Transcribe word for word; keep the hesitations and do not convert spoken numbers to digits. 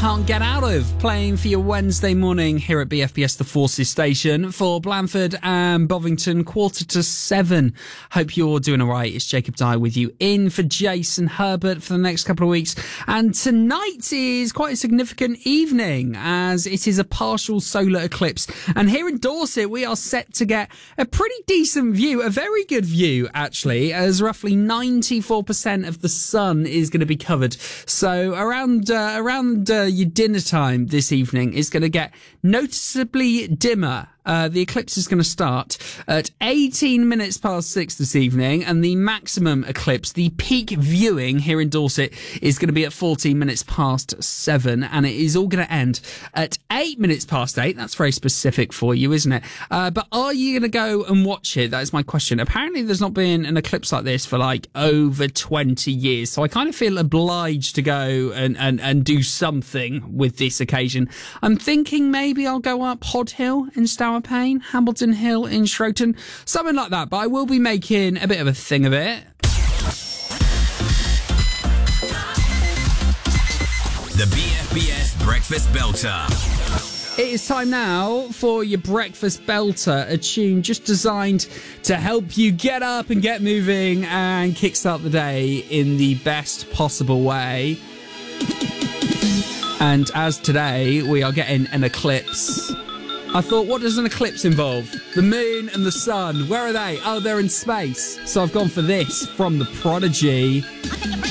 can't get out of, playing for your Wednesday morning here at B F B S The Forces station for Blandford and Bovington, quarter to seven. Hope you're doing all right. It's Jacob Dye with you in for Jason Herbert for the next couple of weeks. And tonight is quite a significant evening as it is a partial solar eclipse. And here in Dorset, we are set to get a pretty decent view, a very good view, actually, as roughly ninety-four percent of the sun is going to be covered. So around uh, around uh, your dinner time this evening is going to get noticeably dimmer. Uh, the eclipse is going to start at eighteen minutes past six this evening, and the maximum eclipse, the peak viewing here in Dorset, is going to be at fourteen minutes past seven, and it is all going to end at eight minutes past eight. That's very specific for you, isn't it? Uh, but are you going to go and watch it? That is my question. Apparently there's not been an eclipse like this for like over twenty years, so I kind of feel obliged to go and, and, and do something with this occasion. I'm thinking maybe I'll go up Hod Hill in Stour Payne, Hamilton Hill in Shroton, something like that, but I will be making a bit of a thing of it. The B F B S Breakfast Belter. It is time now for your Breakfast Belter, a tune just designed to help you get up and get moving and kickstart the day in the best possible way. And as today we are getting an eclipse, I thought, what does an eclipse involve? The moon and the sun. Where are they? Oh, they're in space. So I've gone for this from The Prodigy.